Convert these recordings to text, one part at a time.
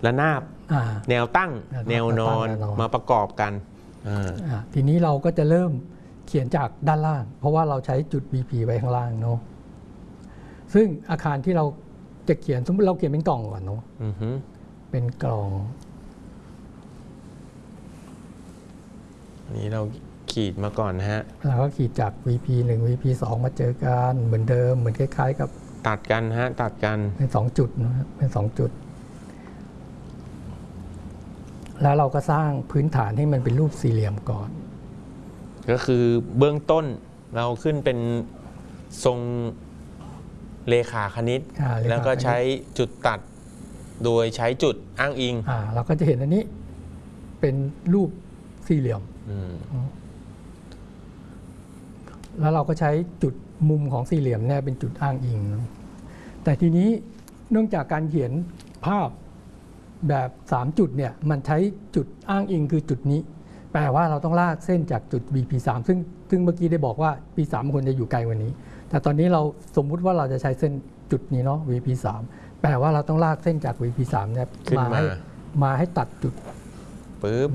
ระนาบแนวตั้งแนวนอนมาประกอบกันทีนี้เราก็จะเริ่มเขียนจากด้านล่างเพราะว่าเราใช้จุด VP ไว้ข้างล่างเนาะซึ่งอาคารที่เราจะเขียนสมมติเราเขียนเป็นกล่องก่อนเนาะเป็นกล่องนี่เราขีดมาก่อนนะฮะเราก็ขีดจาก VP 1 VP 2มาเจอกันเหมือนเดิมเหมือนคล้ายๆกับตัดกันฮะตัดกันเป็น2จุดนะครับเป็น2จุดแล้วเราก็สร้างพื้นฐานให้มันเป็นรูปสี่เหลี่ยมก่อนก็คือเบื้องต้นเราขึ้นเป็นทรงเลขาคณิตแล้วก็ใช้จุดตัดโดยใช้จุดอ้างอิงเราก็จะเห็นอันนี้เป็นรูปสี่เหลี่ยมแล้วเราก็ใช้จุดมุมของสี่เหลี่ยมเนี่ยเป็นจุดอ้างอิงแต่ทีนี้เนื่องจากการเขียนภาพแบบ3จุดเนี่ยมันใช้จุดอ้างอิงคือจุดนี้แปลว่าเราต้องลากเส้นจากจุด VP3 ซึ่งเมื่อกี้ได้บอกว่า P3 ควรจะอยู่ไกลกว่านี้แต่ตอนนี้เราสมมุติว่าเราจะใช้เส้นจุดนี้เนาะ VP3 แปลว่าเราต้องลากเส้นจาก VP3 เนี่ยมาให้ตัดจุดปึ๊บ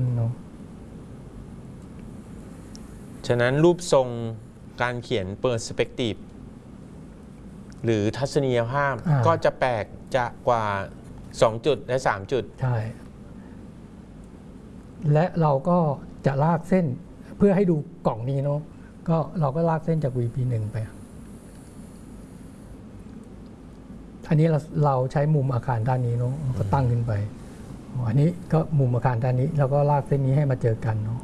ฉะนั้นรูปทรงการเขียน Perspective หรือทัศนียภาพก็จะแปลกจะกว่า2จุดและ3จุดใช่และเราก็จะลากเส้นเพื่อให้ดูกล่องนี้เนาะก็เราก็ลากเส้นจาก VP1 ไปอันนี้เราใช้มุมอาคารด้านนี้เนาะก็ตั้งขึ้นไปอันนี้ก็มุมอาคารด้านนี้เราก็ลากเส้นนี้ให้มาเจอกันเนาะ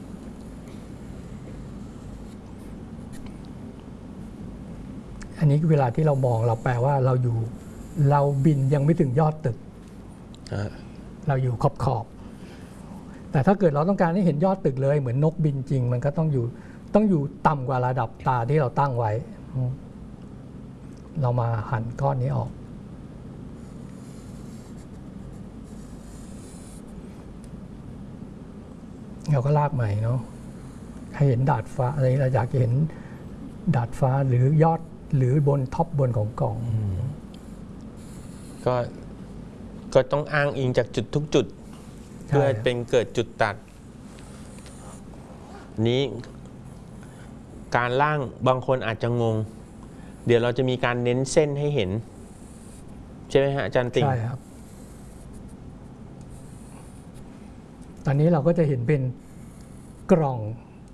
อันนี้เวลาที่เรามองเราแปลว่าเราบินยังไม่ถึงยอดตึกเราอยู่ขอบแต่ถ้าเกิดเราต้องการให้เห็นยอดตึกเลยเหมือนนกบินจริงมันก็ต้องอยู่ต่ำกว่าระดับตาที่เราตั้งไว้เรามาหั่นก้อนนี้ออกเราก็ลากใหม่เนาะให้เห็นดาดฟ้าอะไรเราอยากจะเห็นดาดฟ้าหรือยอดหรือบนท็อปบนของกล่องก็ต้องอ้างอิงจากจุดทุกจุดเพื่อเป็นเกิดจุดตัดนี้การล่างบางคนอาจจะงงเดี๋ยวเราจะมีการเน้นเส้นให้เห็นใช่ไหมฮะอาจารย์ติ่งใช่ครับตอนนี้เราก็จะเห็นเป็นกล่อง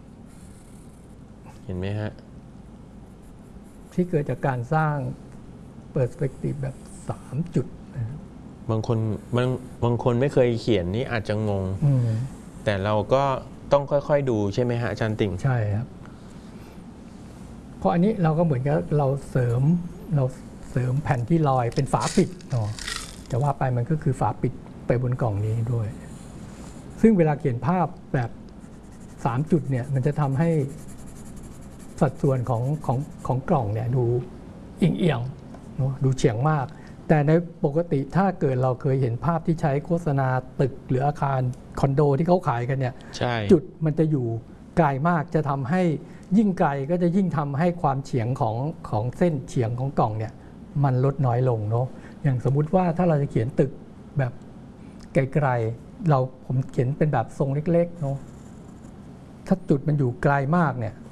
เห็นไหมฮะที่เกิดจากการสร้าง Perspective แบบ3จุดบางคนไม่เคยเขียนนี่อาจจะงงแต่เราก็ต้องค่อยๆดูใช่ไหมฮะอาจารย์ติ่งใช่ครับเพราะอันนี้เราก็เหมือนกับเราเสริมแผ่นที่ลอยเป็นฝาปิดจะว่าไปมันก็คือฝาปิดไปบนกล่องนี้ด้วยซึ่งเวลาเขียนภาพแบบ3จุดเนี่ยมันจะทำให้สัดส่วนของกล่องเนี่ยดูเอียงๆดูเฉียงมากแต่ในปกติถ้าเกิดเราเคยเห็นภาพที่ใช้โฆษณาตึกหรืออาคารคอนโดที่เขาขายกันเนี่ยจุดมันจะอยู่ไกลมากจะทำให้ยิ่งไกลก็จะยิ่งทำให้ความเฉียงของเส้นเฉียงของกล่องเนี่ยมันลดน้อยลงเนาะอย่างสมมุติว่าถ้าเราจะเขียนตึกแบบไกลๆผมเขียนเป็นแบบทรงเล็กๆเนาะถ้าจุดมันอยู่ไกลมากเนี่ย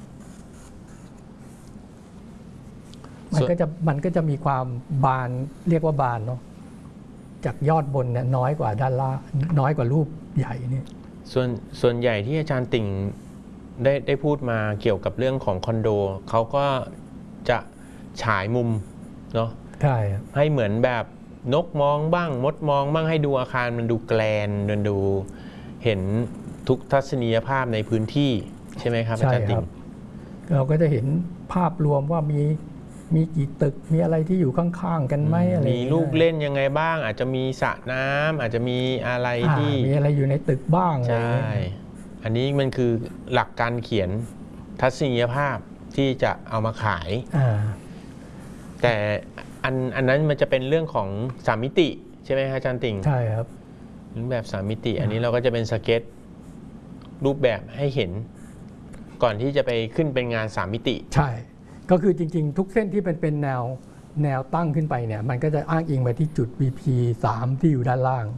มันก็จะมีความบานเรียกว่าบานเนาะจากยอดบนเนี่ยน้อยกว่าด้านล่างน้อยกว่ารูปใหญ่นี่ส่วนใหญ่ที่อาจารย์ติ่งได้พูดมาเกี่ยวกับเรื่องของคอนโดเขาก็จะฉายมุมเนาะใช่ให้เหมือนแบบนกมองบ้างมดมองบ้างให้ดูอาคารมันดูแกลนดูเห็นทุกทัศนียภาพในพื้นที่ใช่ไหมครับอาจารย์ติ่งเราก็จะเห็นภาพรวมว่ามีกี่ตึกมีอะไรที่อยู่ข้างๆกันไหมอะไรมีลูกเล่นยังไงบ้างอาจจะมีสระน้ำอาจจะมีอะไรที่มีอะไรอยู่ในตึกบ้างใช่อันนี้มันคือหลักการเขียนทัศนียภาพที่จะเอามาขายแต่อันนั้นมันจะเป็นเรื่องของ3มิติใช่ไหมครับอาจารย์ติ่งใช่ครับแบบ3มิติอันนี้เราก็จะเป็นสเก็ตรูปแบบให้เห็นก่อนที่จะไปขึ้นเป็นงาน3มิติใช่ก็คือจริงๆทุกเส้นที่เป็นแนวตั้งขึ้นไปเนี่ยมันก็จะอ้างอิงไปที่จุด VP3 ที่อยู่ด้านล่าง